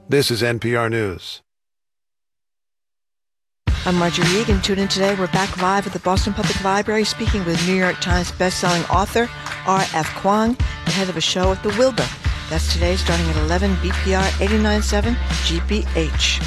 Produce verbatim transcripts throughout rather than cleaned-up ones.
This is N P R News. I'm Marjorie Egan. Tune in today. We're back live at the Boston Public Library speaking with New York Times bestselling author R F Kuang, ahead of a show at the Wilbur. That's today starting at eleven B P R eighty-nine point seven G B H.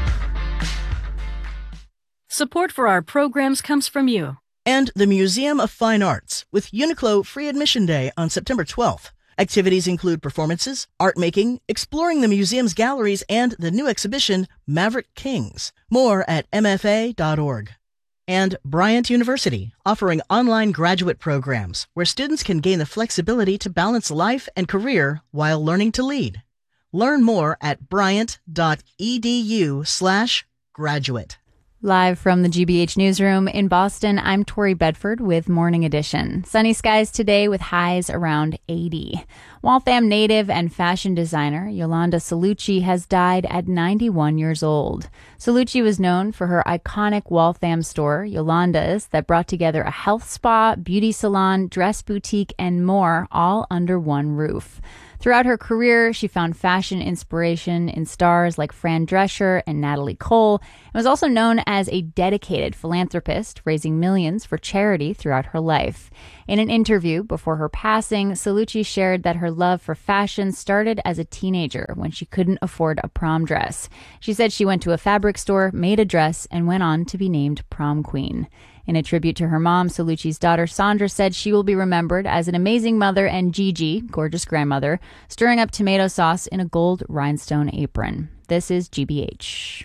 Support for our programs comes from you. And the Museum of Fine Arts, with Uniqlo Free Admission Day on September twelfth. Activities include performances, art making, exploring the museum's galleries, and the new exhibition, Maverick Kings. More at M F A dot org. And Bryant University, offering online graduate programs where students can gain the flexibility to balance life and career while learning to lead. Learn more at bryant dot e d u slash graduate. Live from the G B H newsroom in Boston, I'm Tori Bedford with Morning Edition. Sunny skies today with highs around eighty. Waltham native and fashion designer Yolanda Salucci has died at ninety-one years old. Salucci was known for her iconic Waltham store, Yolanda's, that brought together a health spa, beauty salon, dress boutique, and more, all under one roof. Throughout her career, she found fashion inspiration in stars like Fran Drescher and Natalie Cole, and was also known as a dedicated philanthropist, raising millions for charity throughout her life. In an interview before her passing, Salucci shared that her love for fashion started as a teenager when she couldn't afford a prom dress. She said she went to a fabric store, made a dress, and went on to be named prom queen. In a tribute to her mom, Salucci's daughter Sandra said she will be remembered as an amazing mother and Gigi, gorgeous grandmother, stirring up tomato sauce in a gold rhinestone apron. This is G B H.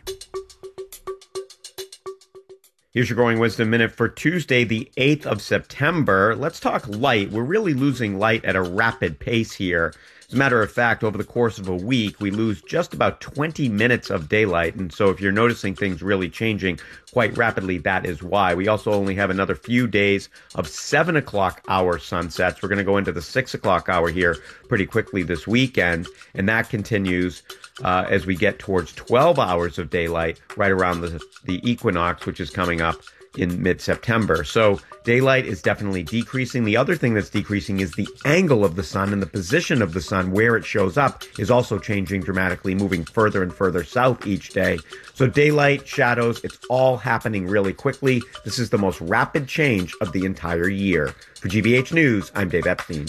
Here's your Growing Wisdom Minute for Tuesday, the eighth of September. Let's talk light. We're really losing light at a rapid pace here. As a matter of fact, over the course of a week, we lose just about twenty minutes of daylight. And so if you're noticing things really changing quite rapidly, that is why. We also only have another few days of seven o'clock hour sunsets. We're going to go into the six o'clock hour here pretty quickly this weekend. And that continues uh, as we get towards twelve hours of daylight right around the, the equinox, which is coming up in mid-September. So daylight is definitely decreasing. The other thing that's decreasing is the angle of the sun, and the position of the sun where it shows up is also changing dramatically, moving further and further south each day. So daylight, shadows, it's all happening really quickly. This is the most rapid change of the entire year. For G B H News, I'm Dave Epstein.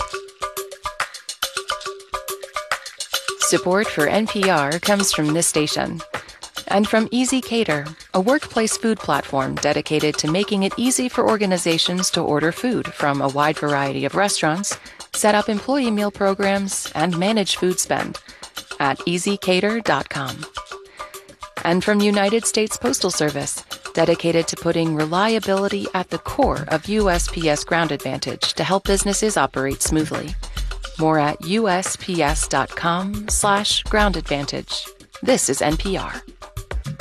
Support for N P R comes from this station. And from Easy Cater, a workplace food platform dedicated to making it easy for organizations to order food from a wide variety of restaurants, set up employee meal programs, and manage food spend at easy cater dot com. And from United States Postal Service, dedicated to putting reliability at the core of U S P S Ground Advantage to help businesses operate smoothly. More at U S P S dot com slash ground advantage. This is N P R.